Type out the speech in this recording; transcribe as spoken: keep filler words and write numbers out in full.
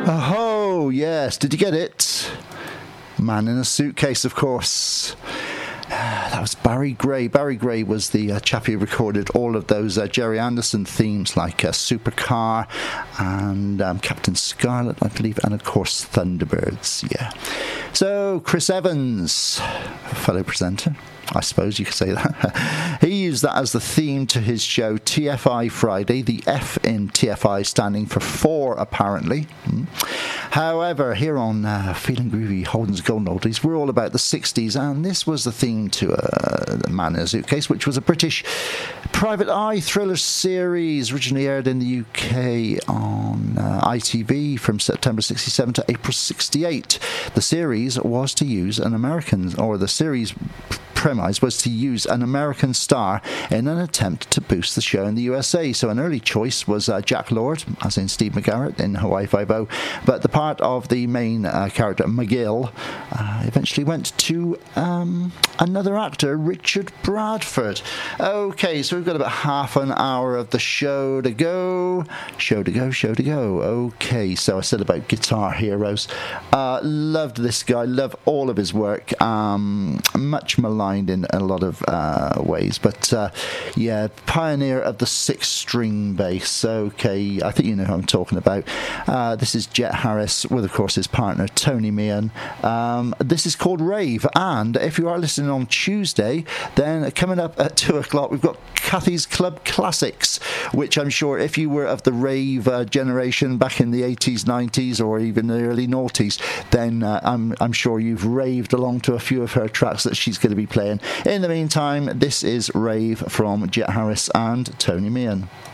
Oh, yes. Did you get it? Man in a Suitcase, of course. That was Barry Gray. Barry Gray was the uh, chap who recorded all of those uh, Jerry Anderson themes, like uh, Supercar and um, Captain Scarlet, I believe, and of course Thunderbirds. Yeah. So Chris Evans, fellow presenter, I suppose you could say that. He used that as the theme to his show T F I Friday, the F in T F I standing for four, apparently. Hmm. However, here on uh, Feeling Groovy, Holden's Golden Oldies, we're all about the sixties, and this was the theme to uh, The Man in a Suitcase, which was a British private eye thriller series, originally aired in the U K on uh, I T V from September sixty-seven to April sixty-eight. The series was to use an American, or the series premise was to use an American star in an attempt to boost the show in the U S A. So an early choice was uh, Jack Lord, as in Steve McGarrett in Hawaii Five-O, but the part of the main uh, character, McGill, uh, eventually went to um, another actor, Richard Bradford. Okay, so we've got about half an hour of the show to go. Show to go, show to go. Okay, so I said about Guitar Heroes. Uh, loved this guy, love all of his work. Um, much maligned in a lot of uh, ways, but uh, yeah, pioneer of the six-string bass. Okay, I think you know who I'm talking about. Uh, this is Jet Harris with, of course, his partner Tony Meehan. Um, this is called Rave, and if you are listening on Tuesday, then coming up at two o'clock, we've got Kathy's Club Classics, which I'm sure if you were of the rave uh, generation back in the eighties, nineties, or even the early noughties, then uh, I'm, I'm sure you've raved along to a few of her tracks that she's going to be playing. In the meantime, this is Rave from Jet Harris and Tony Meehan.